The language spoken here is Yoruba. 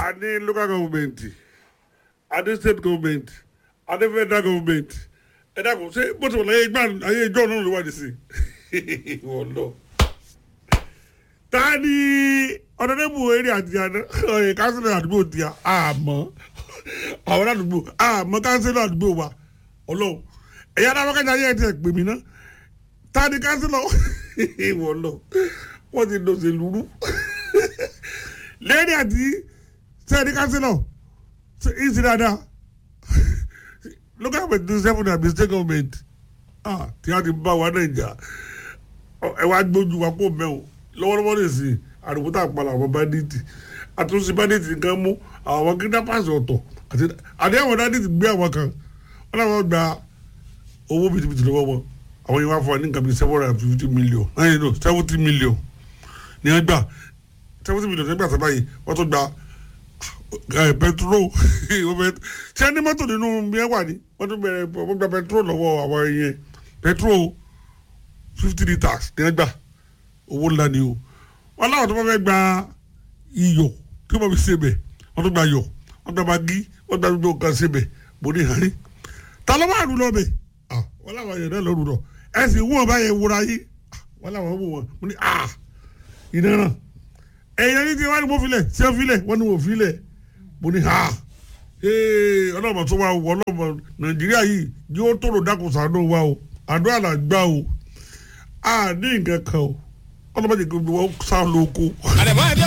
Ade local government, ade state government, ade federal government. Ẹ dákun ṣé bó ti wọ̀ láyé ìjọ náà ló wà ní sí. Wọ́n lọ. Ta ni ọ̀dọ́dẹ́bù eré àti kánsílẹ̀ àdúgbò ti àmọ́ àwọn àdúgbò àmọ́ kánsílẹ̀ àdúgbò wa ọlọ́run ẹ̀yà náà wákàtí ayé ẹ̀ ti ẹ̀ pè mí náà ta ni kánsílọ̀ wọ́n lọ wọ́n ti dòṣè lúrú lẹ́yìn àti sẹ́ẹ̀dí kánsílọ̀ ìsìn dáadáa local government ní seven àbí state government tí a ti bá wa Nàìjíríà ẹ wá gbójú wa kó mẹ́wọ̀n lọ́wọ́lọ́wọ́ lè sìn àdùkú tá a pa làwọn bandits àtúnṣe bandits nǹkan mú àwọn kidnappers ọ̀tọ̀ àti àwọn bandits gbé àwọn kan wọn làwọn gba owó bìtìbìtì lọ́wọ́ wọn àwọn yẹn wá fún wa ní nǹkan bíi 750 million 70 million ní wọn gbà 70 million nígbà sábà yìí wọ́n tún gba petrol ṣé ẹni mọ́tò nínú bí ẹ wà ní wọ́n tún bẹ̀rẹ̀ wọ́n gba petrol lọ́wọ́ àwọn yẹn petrol 50 litres ní wọn gbà owó ńlá ni o wọn láwọn tó bá fẹ́ gba iyọ̀ tí wọ́n fi ṣebẹ̀ wọ́n tó gba iyọ̀ wọ́n gba magi wọ́n gba gbogbo nǹkan ṣebẹ̀ mo ní hàn ta ló máa rú lọ bẹ̀ wọ́n láwọn yẹn náà lọ́rùn lọ ẹ sì wọ́n bá yẹn wúra yìí wọ́n láwọn wò wọ́n mo ní iná náà ẹ̀yìn ẹni tí wọ́n ní mo filẹ̀ ṣé filẹ̀ wọ́n ní mo filẹ̀ mo ní ọlọ́mọ tó wà wọ ọlọ́mọ Nàìjíríà yìí yóò tóró dákun ṣàánú wa o àdó àlàgbà o ní nǹkan kan o ọlọ́mọdé gbogbo wọn sá lóko.